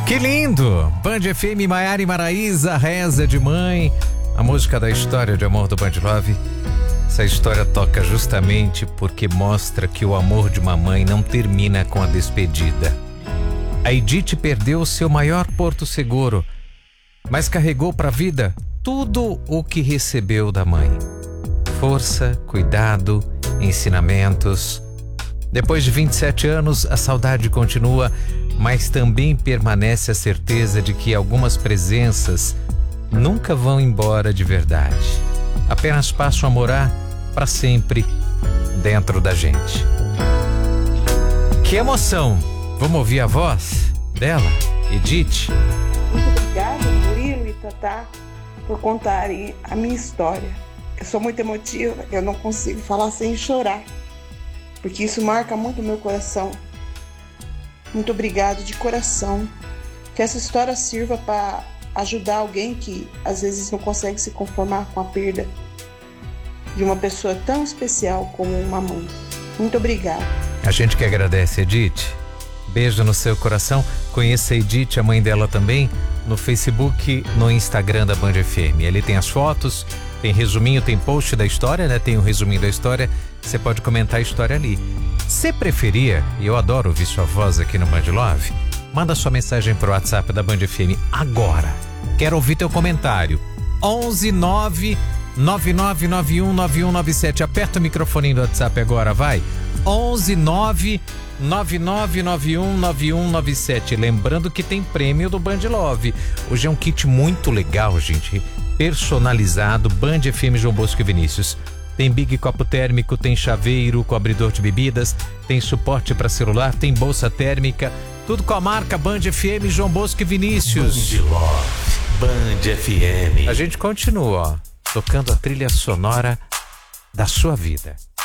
Que lindo! Band FM, Maiara e Maraísa, Reza de Mãe, a música da história de amor do Band Love. Essa história toca justamente porque mostra que o amor de uma mãe não termina com a despedida. A Edith perdeu seu maior porto seguro, mas carregou para a vida tudo o que recebeu da mãe. Força, cuidado, ensinamentos. Depois de 27 anos, a saudade continua, mas também permanece a certeza de que algumas presenças nunca vão embora de verdade. Apenas passam a morar para sempre dentro da gente. Que emoção! Vamos ouvir a voz dela, Edith? Muito obrigada, Murilo e Tatá, por contarem a minha história. Eu sou muito emotiva, eu não consigo falar sem chorar, porque isso marca muito o meu coração. Muito obrigado de coração. Que essa história sirva para ajudar alguém que às vezes não consegue se conformar com a perda de uma pessoa tão especial como uma mãe. Muito obrigada. A gente que agradece, Edith. Beijo no seu coração. Conheça a Edith, a mãe dela também, no Facebook, no Instagram da Band FM. Ali tem as fotos, tem resuminho, tem post da história, né? Tem um resuminho da história. Você pode comentar a história ali. Se preferia, e eu adoro ouvir sua voz aqui no Band Love, manda sua mensagem pro WhatsApp da Band FM agora. Quero ouvir teu comentário. 11 9 9991 9197. Aperta o microfone do WhatsApp agora, vai. 11 9 9991 9197. Lembrando que tem prêmio do Band Love. Hoje é um kit muito legal, gente. Personalizado, Band FM João Bosco e Vinícius. Tem Big Copo Térmico, tem chaveiro com abridor de bebidas, tem suporte para celular, tem bolsa térmica, tudo com a marca Band FM João Bosco e Vinícius. Band Love, Band FM. A gente continua, ó, tocando a trilha sonora da sua vida.